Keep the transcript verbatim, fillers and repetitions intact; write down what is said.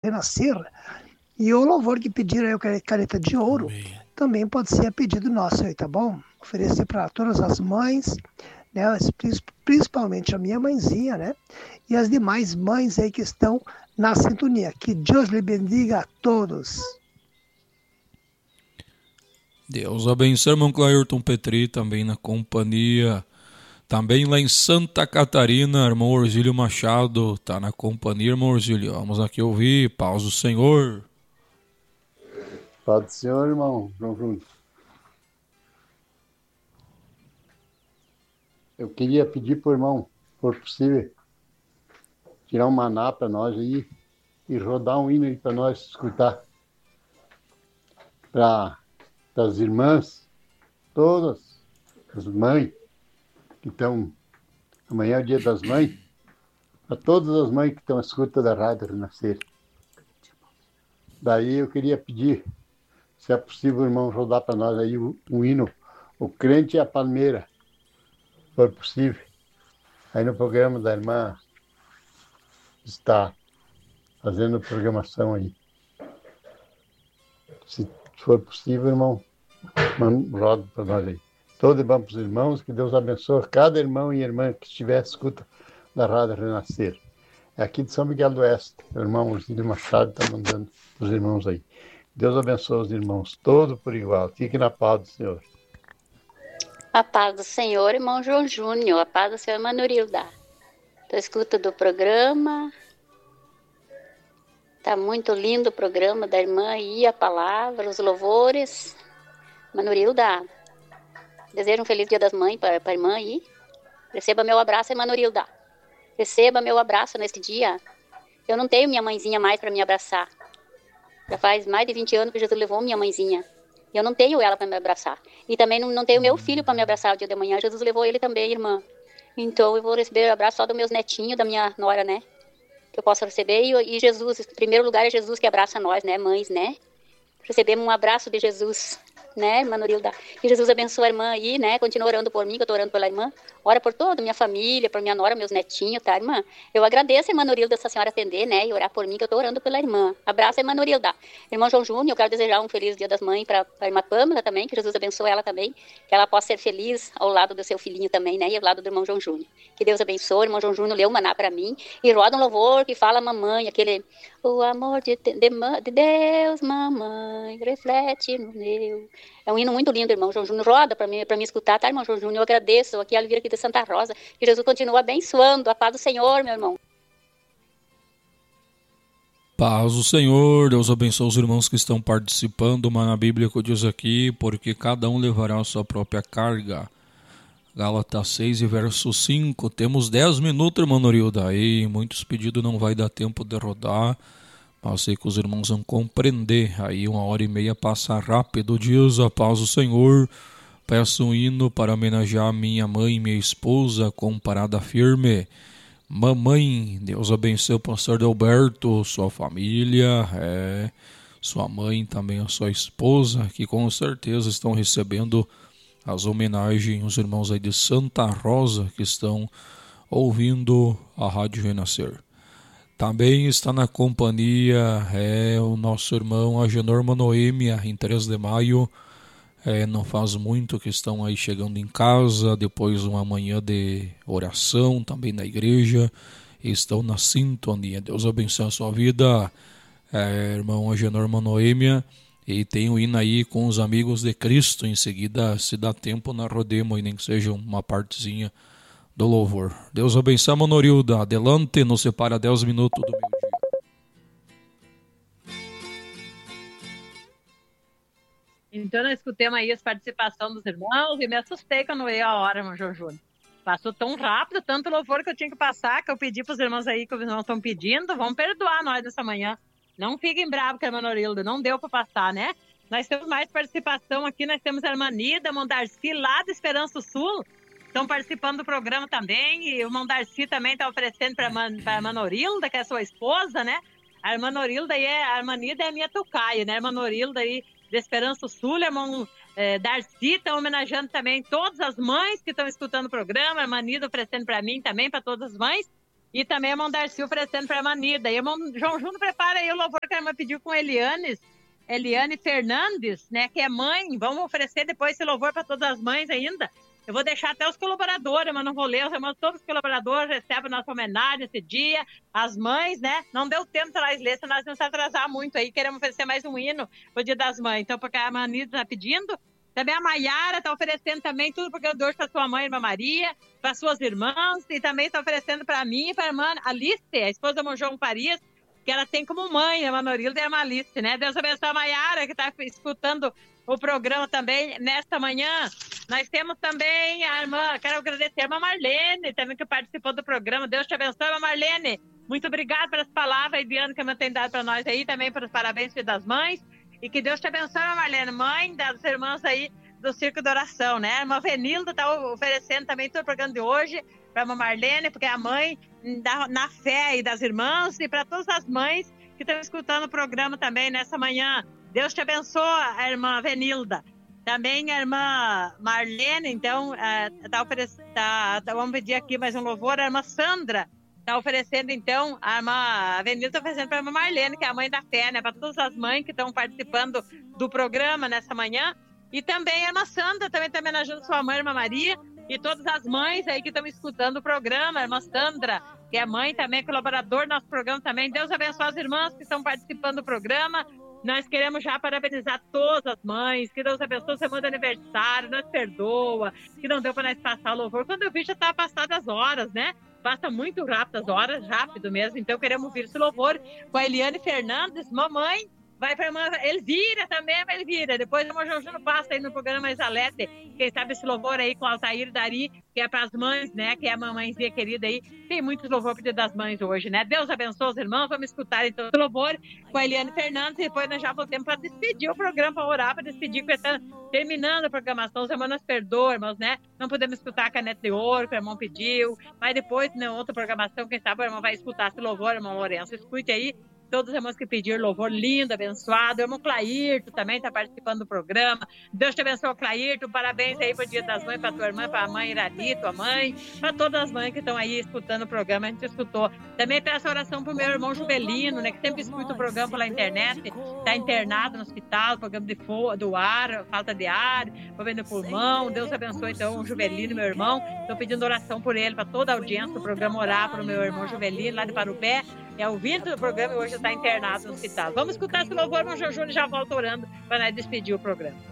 Renascer. E o louvor que pediram aí, Caneta de Ouro, Amém. Também pode ser a pedido nosso aí, tá bom? Oferecer para todas as mães, né? Principalmente a minha mãezinha, né? E as demais mães aí que estão na sintonia. Que Deus lhe bendiga a todos. Deus abençoe, irmão Clairton Petri, também na companhia. Também lá em Santa Catarina, irmão Orzílio Machado, tá na companhia, irmão Orzílio. Vamos aqui ouvir, paz do Senhor. Paz do Senhor, irmão João Júnior. Eu queria pedir para o irmão, se for possível, tirar um maná para nós aí e rodar um hino aí para nós escutar. Para as irmãs, todas as mães que estão... Amanhã é o dia das mães. Para todas as mães que estão à escuta da Rádio Renascer. Daí eu queria pedir, se é possível, irmão, rodar para nós aí um, um hino, O Crente e a Palmeira, se for possível. Aí no programa da irmã está fazendo programação aí. Se for possível, irmão, roda para nós aí. Todo bom para os irmãos, que Deus abençoe cada irmão e irmã que estiver escuta da Rádio Renascer. É aqui de São Miguel do Oeste, o irmão Orzílio Machado está mandando os irmãos aí. Deus abençoe os irmãos, todos por igual. Fique na paz do Senhor. A paz do Senhor, irmão João Júnior. A paz do Senhor, irmã Norilda. Estou escuta do programa. Está muito lindo o programa da irmã aí, a palavra, os louvores. Irmã Norilda, desejo um feliz Dia das Mães para a irmã aí. Receba meu abraço, irmã Norilda. Receba meu abraço nesse dia. Eu não tenho minha mãezinha mais para me abraçar. Já faz mais de vinte anos que Jesus levou minha mãezinha. E eu não tenho ela para me abraçar. E também não, não tenho meu filho para me abraçar o dia de manhã. Jesus levou ele também, irmã. Então eu vou receber o abraço só dos meus netinhos, da minha nora, né? Que eu posso receber. E, e Jesus, em primeiro lugar é Jesus que abraça nós, né, mães, né? Recebemos um abraço de Jesus, né, irmã Norilda? Que Jesus abençoe a irmã aí, né? Continua orando por mim, que eu tô orando pela irmã. Ora por toda a minha família, por minha nora, meus netinhos, tá, irmã? Eu agradeço, irmã Norilda, essa senhora atender, né? E orar por mim, que eu tô orando pela irmã. Abraço, irmã Norilda. Irmão João Júnior, eu quero desejar um feliz Dia das Mães para a irmã Pâmela também, que Jesus abençoe ela também, que ela possa ser feliz ao lado do seu filhinho também, né? E ao lado do irmão João Júnior. Que Deus abençoe, irmão João Júnior, lê um maná para mim. E roda um louvor que fala mamãe, aquele... O amor de, de, de Deus, mamãe, reflete no meu... É um hino muito lindo, irmão João Júnior. Roda para mim, para mim escutar, tá, irmão João Júnior? Eu agradeço. Aqui, Alvira, aqui de Santa Rosa. Que Jesus continue abençoando. A paz do Senhor, meu irmão. Paz do Senhor. Deus abençoe os irmãos que estão participando. Mas na Bíblia que diz aqui, porque cada um levará a sua própria carga. Gálatas seis e verso cinco. Temos dez minutos, irmã Norilda. Aí muitos pedidos não vai dar tempo de rodar. Mas sei que os irmãos vão compreender. Aí uma hora e meia passa rápido. Diz a paz do Senhor. Peço um hino para homenagear minha mãe e minha esposa com parada firme. Mamãe, Deus abençoe o pastor Delberto, sua família, é, sua mãe, também a sua esposa, que com certeza estão recebendo as homenagens, os irmãos aí de Santa Rosa que estão ouvindo a Rádio Renascer. Também está na companhia é, o nosso irmão Agenor Manoêmia, em três de maio. É, não faz muito que estão aí chegando em casa, depois de uma manhã de oração também na igreja, e estão na sintonia. Deus abençoe a sua vida, é, irmão Agenor Manoêmia, e tem o hino aí com os amigos de Cristo. Em seguida, se dá tempo, na rodemos, e nem que seja uma partezinha do louvor. Deus abençoe, Manorilda. Adelante, nos separa dez minutos do meu dia. Então, nós escutemos aí as participações dos irmãos e me assustei quando veio a hora, irmão João Júnior. Passou tão rápido, tanto louvor que eu tinha que passar, que eu pedi para os irmãos aí, que os irmãos estão pedindo, vão perdoar nós nessa manhã. Não fiquem bravos com a irmã Norilda, não deu para passar, né? Nós temos mais participação aqui, nós temos a irmã Nida, irmão Darcy, lá do Esperança Sul, estão participando do programa também, e o irmão Darcy também está oferecendo para a irmã Norilda, que é a sua esposa, né? A irmã Norilda e a irmã Nida é a minha tocaia, né? A irmã Norilda aí de Esperança Sul, irmão é, Darcy, estão homenageando também todas as mães que estão escutando o programa, a irmã Nida oferecendo para mim também, para todas as mães, E também a irmão Darcy oferecendo para a Manida. E o irmão João Júnior prepara aí o louvor que a irmã pediu com Eliane, Eliane Fernandes, né, que é mãe. Vamos oferecer depois esse louvor para todas as mães ainda. Eu vou deixar até os colaboradores, mas não vou ler. Os irmãos, todos os colaboradores recebem nossa homenagem esse dia. As mães, né? Não deu tempo para elas ler, senão nós vamos se atrasar muito aí. Queremos oferecer mais um hino pro Dia das Mães. Então, porque a Manida está pedindo. Também a Maiara está oferecendo também tudo porque eu dou para sua mãe, irmã Maria, para suas irmãs, e também está oferecendo para mim e para a irmã Alice, a esposa do irmão João Farias, que ela tem como mãe, a irmã Norilda e a irmã Alice, né? Deus abençoe a Maiara, que está escutando o programa também nesta manhã. Nós temos também a irmã, quero agradecer a irmã Marlene, também que participou do programa. Deus te abençoe, irmã Marlene. Muito obrigada pelas palavras de ano que a irmã tem dado para nós aí, também pelos parabéns Dia das Mães. E que Deus te abençoe, Marlene, mãe das irmãs aí do Circo de Oração, né? A irmã Venilda está oferecendo também todo o programa de hoje para a irmã Marlene, porque é a mãe da, na fé aí das irmãs, e para todas as mães que estão escutando o programa também nessa manhã. Deus te abençoe, a irmã Venilda. Também a irmã Marlene, então, está oferecendo, tá, tá, vamos pedir aqui mais um louvor, a irmã Sandra está oferecendo, então, a irmã Avenida está oferecendo para a irmã Marlene, que é a mãe da fé, né? Para todas as mães que estão participando do programa nessa manhã. E também a irmã Sandra, também está homenageando sua mãe, a irmã Maria, e todas as mães aí que estão escutando o programa, a irmã Sandra, que é mãe também, colaborador do nosso programa também. Deus abençoe as irmãs que estão participando do programa. Nós queremos já parabenizar todas as mães, que Deus abençoe a semana do aniversário, nos perdoa, que não deu para nós passar o louvor. Quando eu vi, já estava passadas as horas, né? Passa muito rápido as horas, rápido mesmo. Então queremos ouvir esse louvor com a Eliane Fernandes, mamãe. Vai para a irmã Elvira também, a Elvira. Depois o irmão João Júnior passa aí no programa Isalete. Quem sabe esse louvor aí com Altair e Dari, que é para as mães, né? Que é a mamãezinha querida aí. Tem muitos louvores pro Dia das Mães hoje, né? Deus abençoe os irmãos. Vamos escutar então esse louvor com a Eliane Fernandes. E depois nós já voltamos para despedir o programa, para orar, para despedir, porque está terminando a programação. Os irmãos nos perdoam, irmãos, né? Não podemos escutar a caneta de ouro que o irmão pediu. Mas depois, na outra programação, quem sabe o irmão vai escutar esse louvor, irmão Lourenço. Escute aí. Todos os irmãos que pediram louvor lindo, abençoado. O irmão Clairto também está participando do programa. Deus te abençoe, Clairto. Parabéns aí para o Dia das Mães, para tua irmã, para a mãe Irani, tua mãe, para todas as mães que estão aí escutando o programa. A gente escutou. Também peço oração para o meu irmão Juvelino, né, que sempre escuta o programa pela internet. Está internado no hospital, programa de fo- do ar, falta de ar, problema de pulmão. Deus abençoe, então, o Juvelino, meu irmão. Estou pedindo oração por ele, para toda a audiência do programa, orar para o meu irmão Juvelino, lá de Parupé. É o ouvinte do programa e hoje está internado no hospital. Vamos escutar esse louvor, irmão João Júnior, já volta orando para nós despedir o programa.